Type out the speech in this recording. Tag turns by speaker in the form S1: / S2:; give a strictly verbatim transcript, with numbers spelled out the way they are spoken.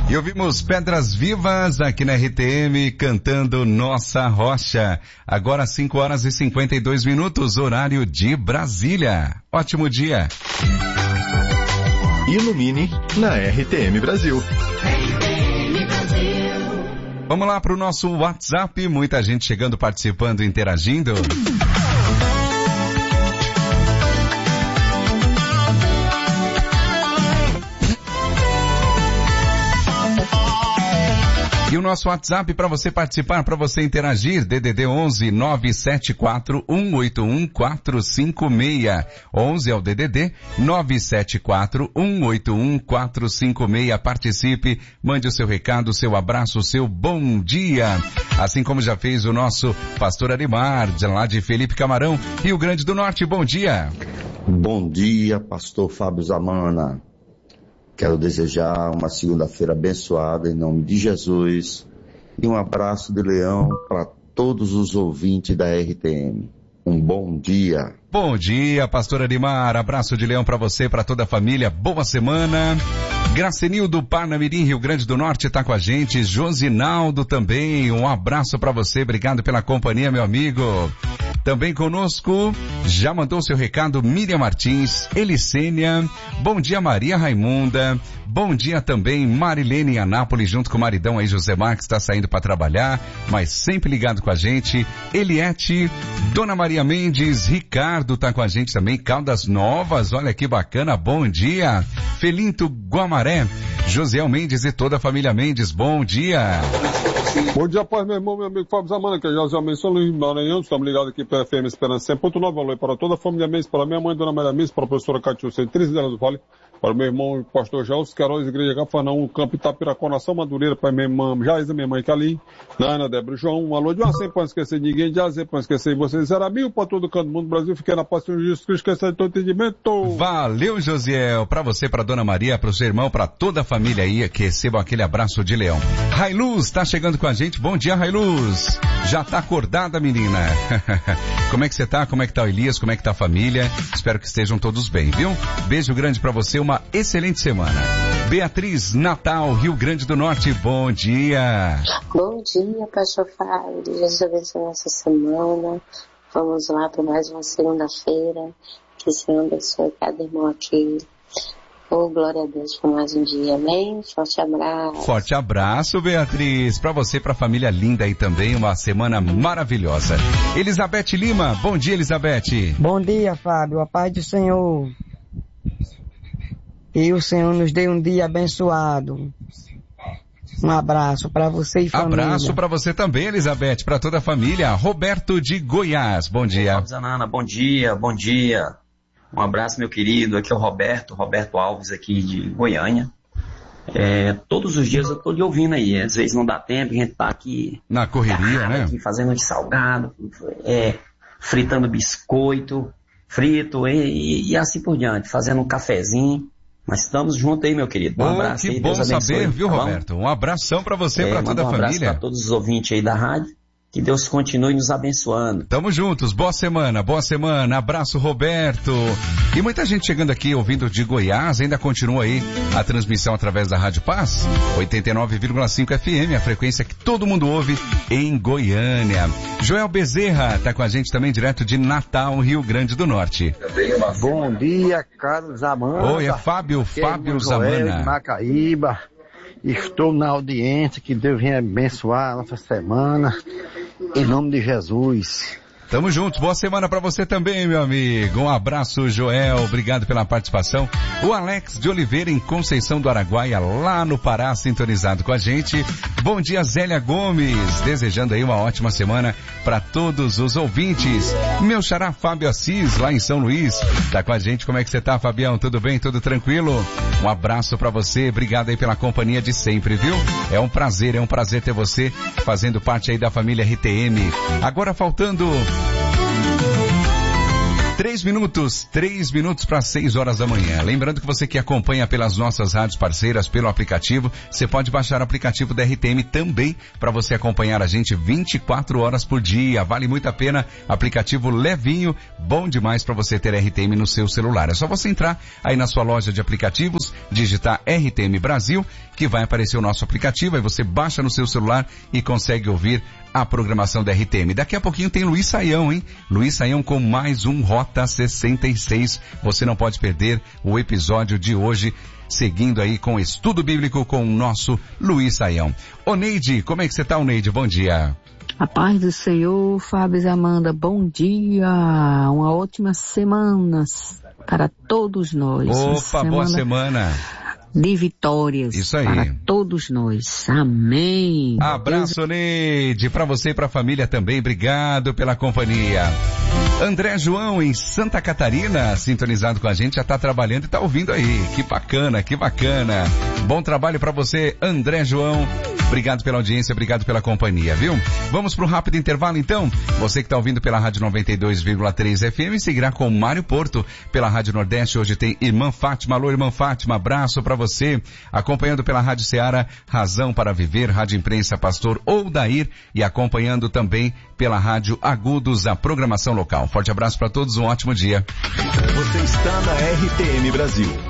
S1: E ouvimos Pedras Vivas aqui na R T M cantando Nossa Rocha. Agora cinco horas e cinquenta e dois minutos, horário de Brasília. Ótimo dia.
S2: Ilumine na R T M Brasil.
S1: Vamos lá para o nosso WhatsApp, muita gente chegando, participando, interagindo. E o nosso WhatsApp para você participar, para você interagir, D D D onze nove sete quatro um oito um quatro cinco seis. onze é o D D D nove sete quatro um oito um quatro cinco seis. Participe, mande o seu recado, o seu abraço, o seu bom dia. Assim como já fez o nosso pastor Arimar, de lá de Felipe Camarão, Rio Grande do Norte. Bom dia.
S3: Bom dia, pastor Fábio Zamana. Quero desejar uma segunda-feira abençoada em nome de Jesus e um abraço de leão para todos os ouvintes da R T M. Um bom dia.
S1: Bom dia, pastor Arimar. Abraço de leão para você, para toda a família. Boa semana. Gracenildo Parnamirim, Rio Grande do Norte, está com a gente. Josinaldo também. Um abraço para você. Obrigado pela companhia, meu amigo. Também conosco, já mandou seu recado, Miriam Martins, Elicênia, bom dia Maria Raimunda, bom dia também Marilene em Anápolis, junto com o maridão aí José Marques, está saindo para trabalhar, mas sempre ligado com a gente, Eliette, Dona Maria Mendes, Ricardo está com a gente também, Caldas Novas, olha que bacana, bom dia, Felinto Guamaré, Josiel Mendes e toda a família Mendes, bom dia.
S4: Bom dia, paz, meu irmão, meu amigo Fábio Zamana, que é José Mendes, São Luís Maranhão, estamos ligados aqui pela F M Esperança cem ponto nove, alô para toda a família Mendes, para minha mãe, Dona Maria Mendes, para a professora Catiúcia Centris dela do Vale, para o meu irmão, pastor Gelson Queiroz, Igreja Cafanão, Campo Itapiracó, Nação Madureira, para minha irmã Jaísa, minha mãe Calim, Ana, Débora João, um alô de uma cem, para não esquecer de ninguém, de Azer, para não esquecer de vocês, era mil para todo canto do mundo, Brasil, fiquei na paz de Jesus Cristo, que é todo entendimento.
S1: Valeu, Josiel, para você, para Dona Maria, para o seu irmão, para toda a família aí, que recebam aquele abraço de leão. Railuz está chegando com a gente, bom dia, Railuz. Já tá acordada, menina? Como é que você tá? Como é que tá o Elias? Como é que tá a família? Espero que estejam todos bem, viu? Beijo grande pra você, uma excelente semana. Beatriz, Natal, Rio Grande do Norte, bom dia.
S5: Bom dia, pastor Fábio. Deus abençoe essa semana. Vamos lá para mais uma segunda-feira. Que o Senhor abençoe cada irmão aqui. Oh, glória a Deus por mais um dia, amém? Forte abraço.
S1: Forte abraço, Beatriz. Pra você, pra família linda aí também, uma semana maravilhosa. Elizabeth Lima, bom dia, Elizabeth.
S6: Bom dia, Fábio, a paz do Senhor. E o Senhor nos dê um dia abençoado. Um abraço pra você e família.
S1: Abraço pra você também, Elizabeth, pra toda a família. Roberto de Goiás, bom dia.
S7: Fábio Zanana, bom dia, bom dia. Um abraço, meu querido. Aqui é o Roberto, Roberto Alves, aqui de Goiânia. É, todos os dias eu tô lhe ouvindo aí. Às vezes não dá tempo, a gente tá aqui...
S1: Na correria, né?
S7: Aqui fazendo de salgado, é, fritando biscoito, frito e, e, e assim por diante. Fazendo um cafezinho. Mas estamos juntos aí, meu querido. Um
S1: oh,
S7: abraço
S1: que
S7: aí,
S1: bom
S7: Deus abençoe,
S1: saber, viu,
S7: tá
S1: Roberto? Um abração pra você,
S7: é,
S1: pra toda a família.
S7: Um abraço pra todos os ouvintes aí da rádio. Que Deus continue nos abençoando.
S1: Tamo juntos, boa semana, boa semana, abraço Roberto. E muita gente chegando aqui ouvindo de Goiás, ainda continua aí a transmissão através da Rádio Paz, oitenta e nove vírgula cinco F M, a frequência que todo mundo ouve em Goiânia. Joel Bezerra tá com a gente também direto de Natal, Rio Grande do Norte.
S8: Bom dia, Carlos Zamana.
S1: Oi, é Fábio,
S8: que
S1: Fábio
S8: é
S1: Zamana.
S8: Macaíba. Estou na audiência, que Deus venha abençoar a nossa semana, em nome de Jesus.
S1: Tamo juntos, boa semana pra você também, meu amigo. Um abraço, Joel, obrigado pela participação. O Alex de Oliveira, em Conceição do Araguaia, lá no Pará, sintonizado com a gente. Bom dia, Zélia Gomes, desejando aí uma ótima semana para todos os ouvintes. Meu xará Fábio Assis, lá em São Luís, tá com a gente. Como é que você tá, Fabião? Tudo bem? Tudo tranquilo? Um abraço pra você, obrigado aí pela companhia de sempre, viu? É um prazer, é um prazer ter você fazendo parte aí da família R T M. Agora faltando Três minutos, três minutos para seis horas da manhã. Lembrando que você que acompanha pelas nossas rádios parceiras, pelo aplicativo, você pode baixar o aplicativo da R T M também para você acompanhar a gente vinte e quatro horas por dia. Vale muito a pena, aplicativo levinho, bom demais para você ter R T M no seu celular. É só você entrar aí na sua loja de aplicativos, digitar R T M Brasil, que vai aparecer o nosso aplicativo, aí você baixa no seu celular e consegue ouvir a programação da R T M. Daqui a pouquinho tem Luiz Saião, hein? Luiz Saião com mais um Rota sessenta e seis. Você não pode perder o episódio de hoje, seguindo aí com o estudo bíblico com o nosso Luiz Saião. Ô Neide, como é que você tá, Neide? Bom dia.
S9: A paz do Senhor, Fábio e Amanda, bom dia. Uma ótima semana para todos nós.
S1: Opa,
S9: semana...
S1: boa semana.
S9: De vitórias.
S1: Isso aí.
S9: Para todos nós. Amém.
S1: Abraço, Deus... Neide, para você e para a família também. Obrigado pela companhia. André João, em Santa Catarina, sintonizado com a gente, já está trabalhando e está ouvindo aí. Que bacana, que bacana. Bom trabalho para você, André João. Obrigado pela audiência, obrigado pela companhia, viu? Vamos para um rápido intervalo, então. Você que está ouvindo pela Rádio noventa e dois vírgula três F M, seguirá com Mário Porto. Pela Rádio Nordeste, hoje tem Irmã Fátima. Alô, Irmã Fátima, abraço para você. Acompanhando pela Rádio Ceará, Razão para Viver, Rádio Imprensa Pastor Odair, e acompanhando também pela Rádio Agudos, a programação local. Forte abraço para todos, um ótimo dia.
S2: Você está na R T M Brasil.